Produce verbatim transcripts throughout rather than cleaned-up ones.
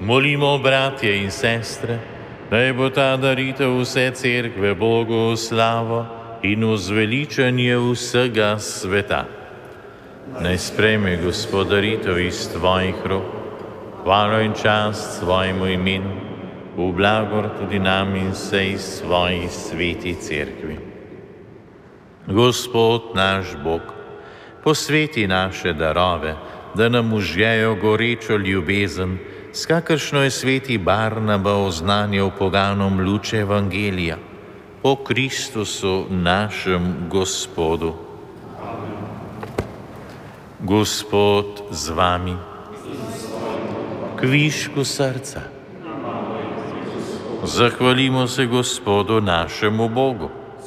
Molimo, bratje in sestre, da bo ta daritev vse cerkve Bogu v slavo in v zveličanje vsega sveta. Naj sprejme Gospod daritev iz tvojih rok, hvalo in čast svojemu imenu, v blagor tudi nam in vsej svoji sveti cerkvi. Gospod naš Bog, posveti naše darove, da nam užgejo gorečo ljubezen, s kakršno je sveti Barnaba oznanjal poganom luč evangelija, po Kristusu našem Gospodu. Gospod z vami, kvišku srca. Zahvalimo se Gospodu našemu Bogu.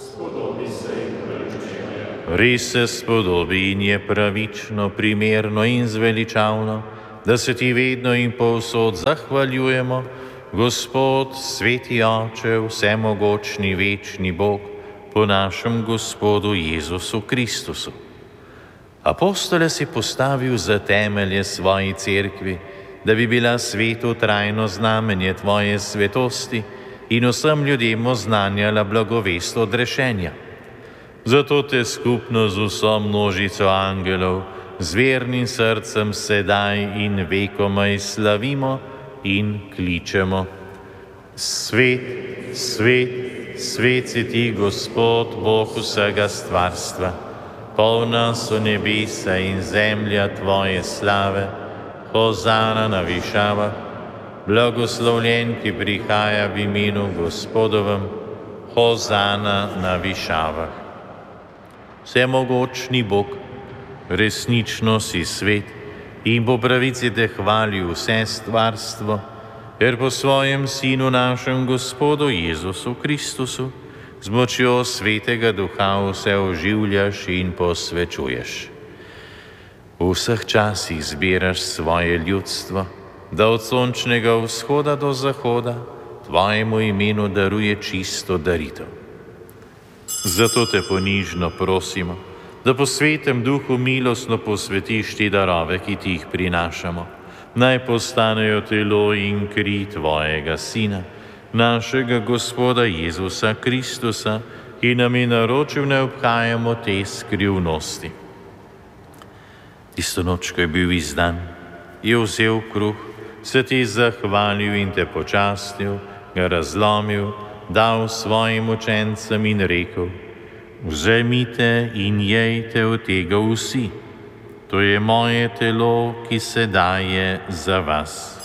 Res se spodobi in je pravično, primerno in zveličavno, da se ti vedno in povsod zahvaljujemo, Gospod, sveti Oče, vsemogočni, večni Bog, po našem Gospodu Jezusu Kristusu. Apostole si postavil za temelje svoji cerkvi, da bi bila svetu trajno znamenje tvoje svetosti in vsem ljudem oznanjala blagovest odrešenja. Zato te skupno z vso množico angelov, z vernim srcem sedaj in vekomaj slavimo in kličemo. Svet, svet, svet si ti, Gospod, Bog vsega stvarstva. Polna so nebesa in zemlja tvoje slave. Hozana na višavah, blagoslovljen, ki prihaja v imenu Gospodovem. Hozana na višavah. Vsemogočni Bog, resnično si svet in po pravici te hvali vse stvarstvo, ker po svojem Sinu našem Gospodu Jezusu Kristusu z močjo Svetega Duha vse oživljaš in posvečuješ. V vseh časih zbiraš svoje ljudstvo, da od sončnega vzhoda do zahoda tvojemu imenu daruje čisto daritev. Zato te ponižno prosimo, da po svetem duhu milostno posvetiš ti darove, ki ti jih prinašamo. Naj postanejo telo in kri tvojega Sina, našega Gospoda Jezusa Kristusa, ki nam je naročil, ne obhajamo te skrivnosti. Tisto noč, ko je bil izdan, je vzel kruh, se ti zahvalil in te počastil, ga razlomil, dal svojim učencem in rekel: vzemite in jejte od tega vsi. To je moje telo, ki se daje za vas.